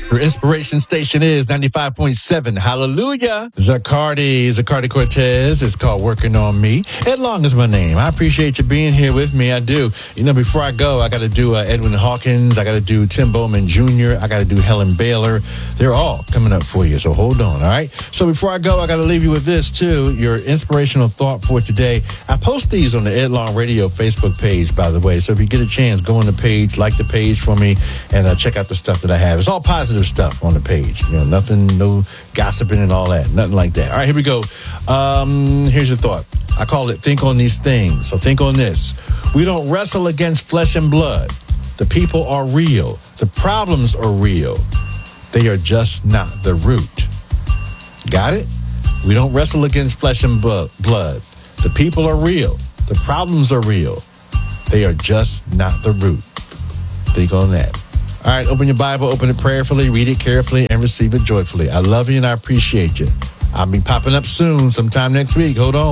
Your inspiration station is 95.7. Hallelujah. Zacardi Cortez. It's called Working on Me. Ed Long is my name. I appreciate you being here with me. I do. You know, before I go, I got to do Edwin Hawkins. I got to do Tim Bowman Jr. I got to do Helen Baylor. They're all coming up for you. So hold on. All right. So before I go, I got to leave you with this too. Your inspirational thought for today. I post these on the Ed Long Radio Facebook page, by the way. So if you get a chance, go on the page, like the page for me, and check out the stuff that I have. It's all positive stuff on the page. You know, nothing, no gossiping and all that. Nothing like that. All right, here we go. Here's your thought. I call it think on these things. So think on this. We don't wrestle against flesh and blood. The people are real. The problems are real. They are just not the root. Got it? We don't wrestle against flesh and blood. The people are real. The problems are real. They are just not the root. Think on that. All right, open your Bible, open it prayerfully, read it carefully, and receive it joyfully. I love you and I appreciate you. I'll be popping up soon, sometime next week. Hold on.